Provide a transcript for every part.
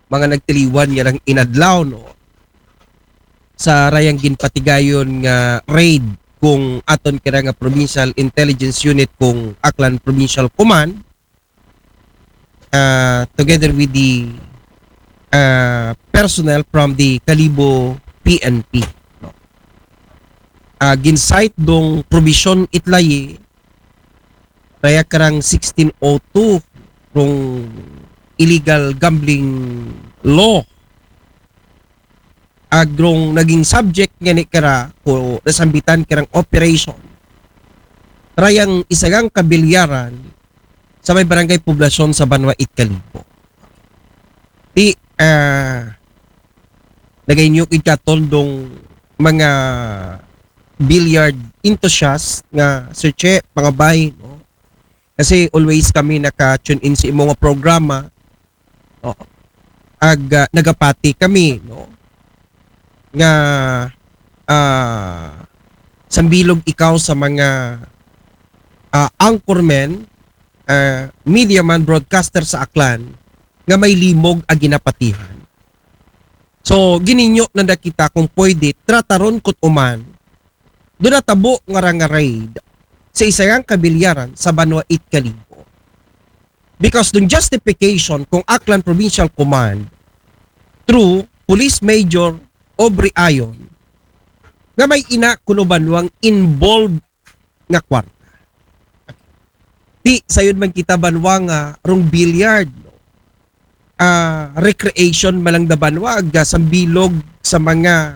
mga nagtiliwan nga lang inadlaw no sa rayang ginpatigayon nga raid kung aton kira nga Provincial Intelligence Unit kung Aklan Provincial Command together with the personnel from the Kalibo PNP. No? Ginsight dong provision itlaye raya karang 1602 kung illegal gambling law agrong naging subject nga ni kara ko nasambitan karang operation rayang isagang kabilyaran sa may barangay poblasyon sa Banwa Kalibo. Di nagaynyok ikatondong mga billiard enthusiast nga searche mga bay no? Kasi always kami naka-tune in sa imong programa no? Nagapati kami no? Nga sambilog ikaw sa mga anchormen media man broadcaster sa Aklan nga may limog a ginapatihan. So gininyo na nakita kung pwede trataron kut uman do natabo nga raid sa isang kabilyaran sa Banwa Kalibo. Because dun justification kung Aklan Provincial Command through Police Major Aubrey Ayon nga may ina kuno banwang involved nga kwarta. Di sayod man kita banwa nga rong billiard no? Recreation malang da banwa sambilog sa mga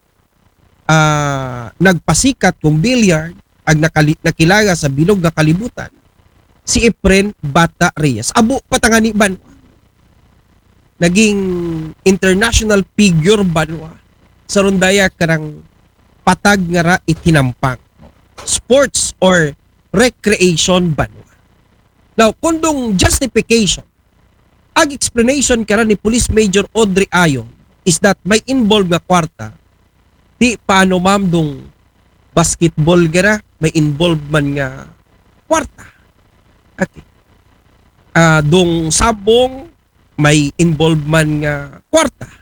nagpasikat kung billiard ag nakilaga sa bilog nga kalibutan si Efren Bata Reyes. Abo patangani banwa. Naging international figure banwa sa rondaya karang patag nga ra itinampang. Sports or recreation banwa. Now, kundong justification, ag explanation kara ni Police Major Audrey Ayon is that may involved nga kwarta. Di paano ma'am dong basketball gara, may involved man nga kwarta. Okay. Dong sabong, may involved man nga kwarta.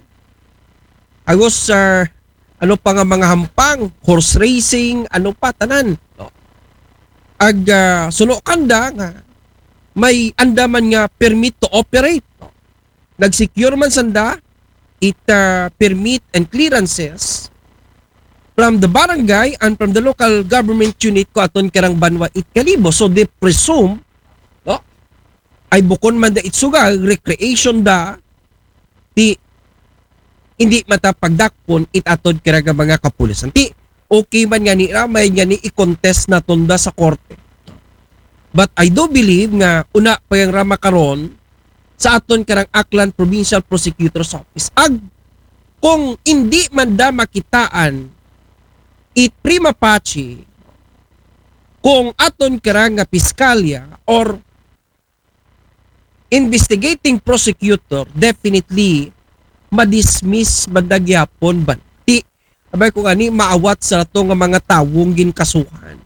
Agos ano pa nga mga hampang, horse racing, ano pa tanan. No? Ag suno kanda nga may andaman nga permit to operate. No? Nag-secure man sanda it permit and clearances from the barangay and from the local government unit ko aton karang Banwa Kalibo. So they presume no, ay bukon man da itsuga recreation da ti hindi matapagdakpon itatod kiraga mga kapulisan. Ti okay man nga ni ramay nga ni i-contest na tunda sa korte. But I do believe nga una pa yung rama karon sa aton karang Aklan Provincial Prosecutor's Office. Kung hindi man da makitaan it prima facie kung aton karang nga piskalya or investigating prosecutor definitely madismiss bandagyapon ban. Ti abay kung ani maawat sa ato nga mga tawong ginkasuhan.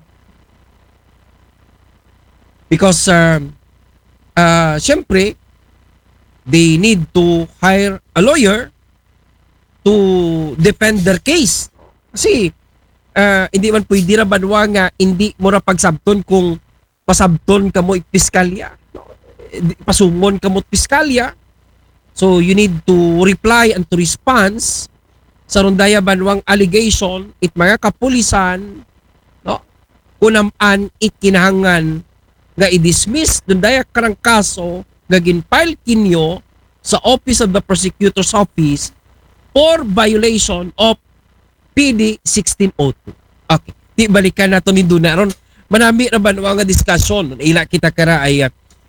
Because syempre they need to hire a lawyer to defend their case. Kasi hindi man pwede ra banwa nga hindi mo ra pagsabton kung pasabton ka mo piskalya. Pasungon ka mo piskalya. So you need to reply and to respond sa rondaya banwang allegation it mga kapulisan no kunaman ikinahangan nga i-dismiss dondaya karang kaso nga ginfile kinyo sa Office of the Prosecutor's Office for violation of PD 1602. Okay, di balikan nato ni Duna ron manami ra banwa nga discussion ila kita kara ay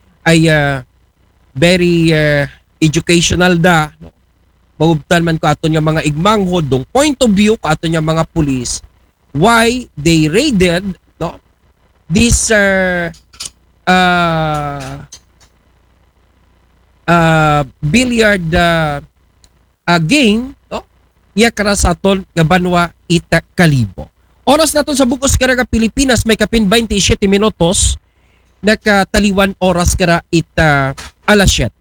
very educational da no? Maubtan man ko aton nga mga igmanghod dong point of view ko aton nga mga police why they raided no this billiard game no iya kara sa aton nga Banwa Kalibo. Oras naton sa bugos kara ka Pilipinas may kapin 27 minutos nakataliwan oras kara alas 7.